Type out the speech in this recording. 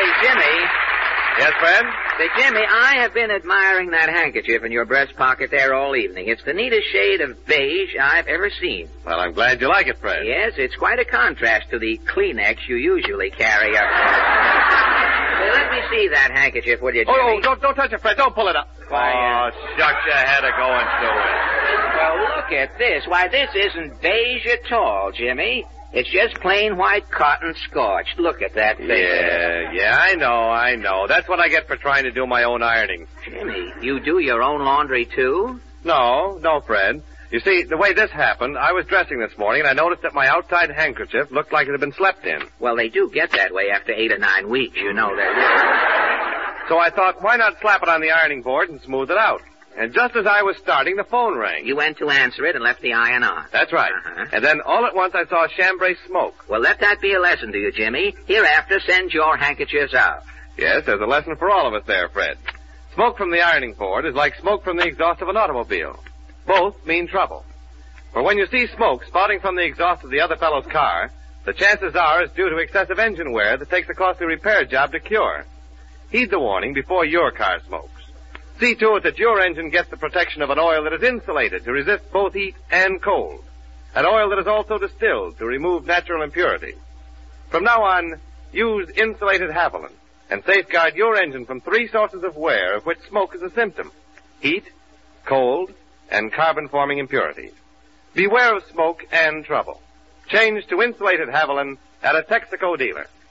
Say, Jimmy. Yes, Fred? Say, Jimmy, I have been admiring that handkerchief in your breast pocket there all evening. It's the neatest shade of beige I've ever seen. Well, I'm glad you like it, Fred. Yes, it's quite a contrast to the Kleenex you usually carry up. Say, let me see that handkerchief, will you, Jimmy? Oh, don't touch it, Fred. Don't pull it up. Why, shucks, you had to go and do it. Well, look at this. Why, this isn't beige at all, Jimmy. It's just plain white cotton scorched. Look at that thing. Yeah, I know. That's what I get for trying to do my own ironing. Jimmy, you do your own laundry, too? No, Fred. You see, the way this happened, I was dressing this morning, and I noticed that my outside handkerchief looked like it had been slept in. Well, they do get that way after 8 or 9 weeks, you know that. So I thought, why not slap it on the ironing board and smooth it out? And just as I was starting, the phone rang. You went to answer it and left the iron on. That's right. Uh-huh. And then all at once I saw chambray smoke. Well, let that be a lesson to you, Jimmy. Hereafter, send your handkerchiefs out. Yes, there's a lesson for all of us there, Fred. Smoke from the ironing board is like smoke from the exhaust of an automobile. Both mean trouble. For when you see smoke spouting from the exhaust of the other fellow's car, the chances are it's due to excessive engine wear that takes a costly repair job to cure. Heed the warning before your car smokes. See to it that your engine gets the protection of an oil that is insulated to resist both heat and cold. An oil that is also distilled to remove natural impurities. From now on, use insulated Haviland and safeguard your engine from 3 sources of wear of which smoke is a symptom. Heat, cold, and carbon-forming impurities. Beware of smoke and trouble. Change to insulated Haviland at a Texaco dealer.